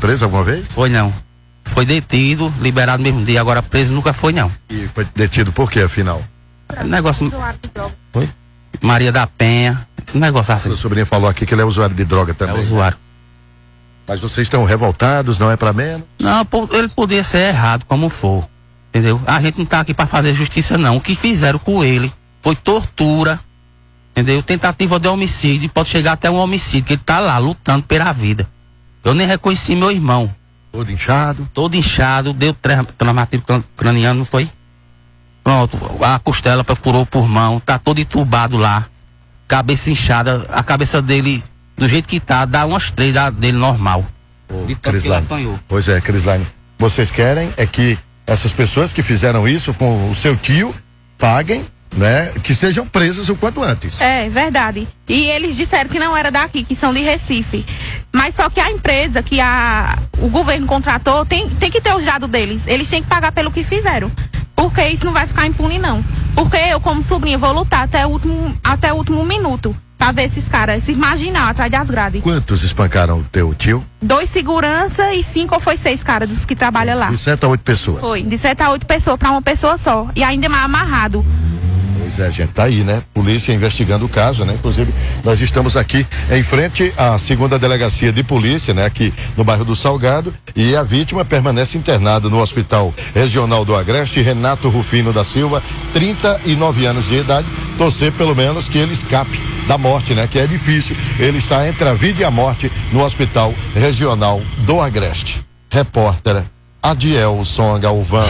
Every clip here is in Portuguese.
preso alguma vez? Foi não. Foi detido, liberado no mesmo dia, agora preso nunca foi não. E foi detido por quê, afinal? Negócio... Foi? Maria da Penha, esse negócio assim. Seu sobrinho falou aqui que ele é usuário de droga também. É usuário. Mas vocês estão revoltados, não é pra menos? Não, ele podia ser errado como for, entendeu? A gente não tá aqui pra fazer justiça não. O que fizeram com ele foi tortura, entendeu? Tentativa de homicídio, pode chegar até um homicídio, que ele tá lá lutando pela vida. Eu nem reconheci meu irmão. Todo inchado? Todo inchado, deu traumatismo craniano, não foi? Pronto, a costela perfurou o pulmão, tá todo entubado lá. Cabeça inchada, a cabeça dele, do jeito que tá, dá umas 3 dele normal. De tanto que ele apanhou. Pois é, Crislaine, vocês querem é que essas pessoas que fizeram isso com o seu tio paguem, né, que sejam presas o quanto antes. É, verdade. E eles disseram que não era daqui, que são de Recife. Mas só que a empresa que o governo contratou tem que ter os dados deles. Eles têm que pagar pelo que fizeram. Porque isso não vai ficar impune, não. Porque eu, como sobrinha, vou lutar até o último minuto pra ver esses caras, esses marginal atrás das grades. Quantos espancaram o teu tio? 2 segurança e 5 ou foi 6 caras dos que trabalham lá. De 7 a 8 pessoas? Foi, de 7 a 8 pessoas pra uma pessoa só. E ainda mais amarrado. Pois é, gente, tá aí, né? Polícia investigando o caso, né? Inclusive, nós estamos aqui em frente à 2ª Delegacia de Polícia, né? Aqui no bairro do Salgado, e a vítima permanece internada no Hospital Regional do Agreste. Renato Rufino da Silva, 39 anos de idade, torcer pelo menos que ele escape da morte, né? Que é difícil, ele está entre a vida e a morte no Hospital Regional do Agreste. Repórter Adielson Galvão.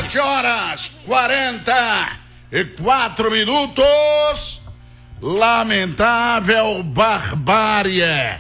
7h44 minutos. Lamentável barbárie.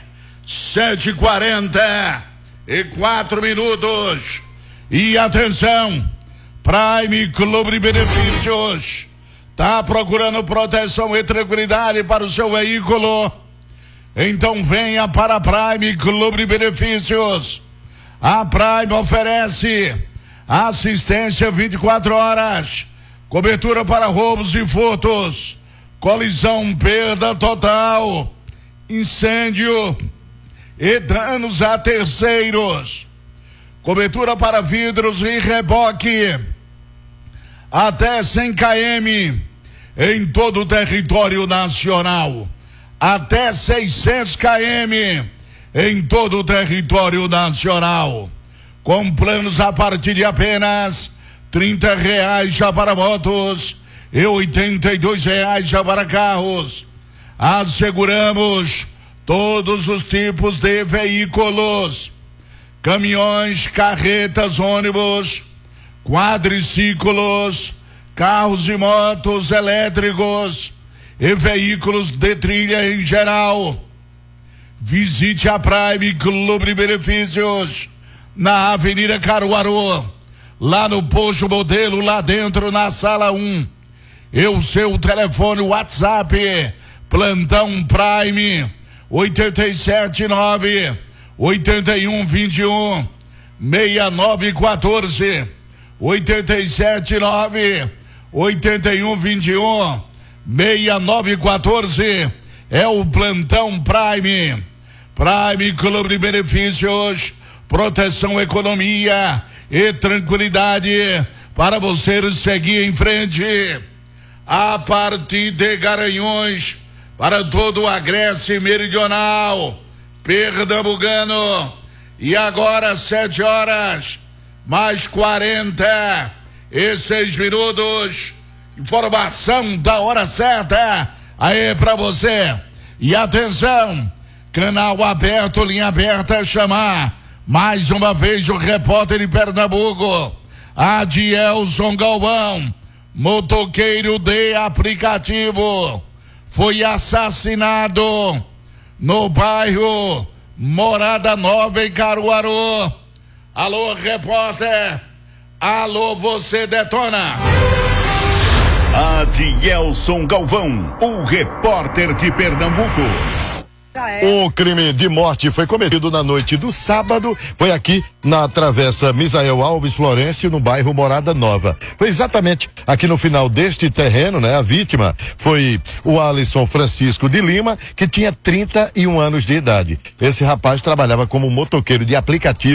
7h44 minutos. E atenção, Prime Clube de Benefícios tá procurando proteção e tranquilidade para o seu veículo. Então venha para a Prime Clube de Benefícios. A Prime oferece assistência 24 horas. Cobertura para roubos e furtos, colisão, perda total, incêndio e danos a terceiros. Cobertura para vidros e reboque até 100 km em todo o território nacional. Até 600 km em todo o território nacional. Com planos a partir de apenas R$30 já para motos e R$82 já para carros. Asseguramos todos os tipos de veículos: caminhões, carretas, ônibus, quadriciclos, carros e motos elétricos e veículos de trilha em geral. Visite a Prime Clube de Benefícios na Avenida Caruaru, lá no Posto Modelo, lá dentro na sala 1. E o seu telefone WhatsApp, plantão Prime, 879-8121-6914. 879-8121-6914 é o plantão Prime. Prime Clube de Benefícios, proteção, economia e tranquilidade para você seguir em frente. A partir de Garanhuns, para todo o Agreste Meridional, Pernambucano. E agora 7h46 minutos. Informação da hora certa aí pra você. E atenção, canal aberto, linha aberta, chamar mais uma vez o repórter de Pernambuco, Adielson Galvão, motoqueiro de aplicativo, foi assassinado no bairro Morada Nova, em Caruaru. Alô, repórter. Alô, você detona. Adielson Galvão, o repórter de Pernambuco. O crime de morte foi cometido na noite do sábado, foi aqui na Travessa Misael Alves Florencio, no bairro Morada Nova. Foi exatamente aqui no final deste terreno, né? A vítima foi o Alisson Francisco de Lima, que tinha 31 anos de idade. Esse rapaz trabalhava como motoqueiro de aplicativo